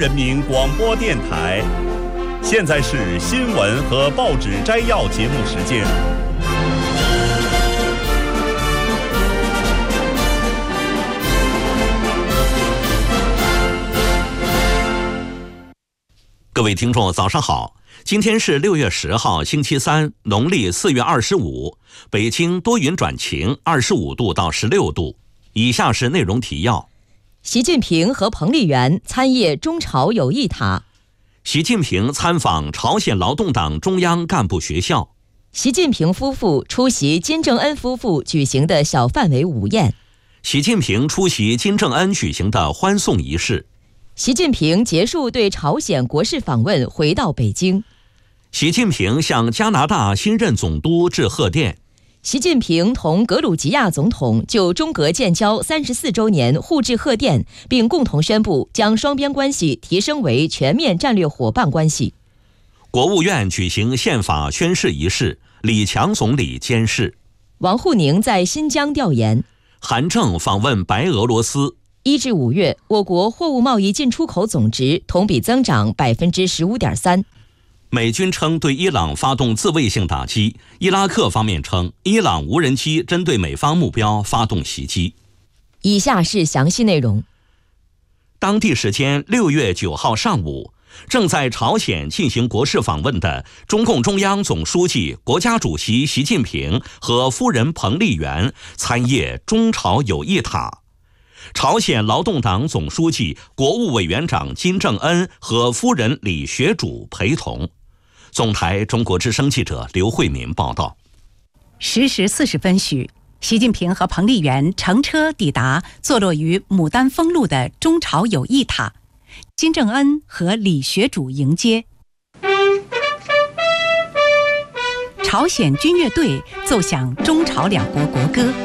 人民广播电台。现在是新闻和报纸摘要节目时间。 各位听众早上好，今天是6月10号星期三，农历4月25，北京多云转晴，25度到16度。以下是内容提要。 习近平和彭丽媛参谒中朝友谊塔。 习近平参访朝鲜劳动党中央干部学校。 习近平夫妇出席金正恩夫妇举行的小范围午宴。 习近平出席金正恩举行的欢送仪式。 习近平结束对朝鲜国事访问，回到北京。 习近平向加拿大新任总督致贺电。 习近平同格鲁吉亚总统就中格建交34周年互致贺电，并共同宣布将双边关系提升为全面战略伙伴关系。 国务院举行宪法宣誓仪式，李强总理监誓。 王沪宁在新疆调研。 韩正访问白俄罗斯。 1至5月，我国货物贸易进出口总值同比增长15.3%。 美军称对伊朗发动自卫性打击，伊拉克方面称伊朗无人机针对美方目标发动袭击。 以下是详细内容。 当地时间6月9号上午，正在朝鲜进行国事访问的中共中央总书记、国家主席习近平和夫人彭丽媛参谒中朝友谊塔。朝鲜劳动党总书记、国务委员长金正恩和夫人李学主陪同。总台中国之声记者刘慧民报道。 10时40分许，习近平和彭丽媛乘车抵达坐落于牡丹峰路的中朝友谊塔，金正恩和李学主迎接。朝鲜军乐队奏响中朝两国国歌。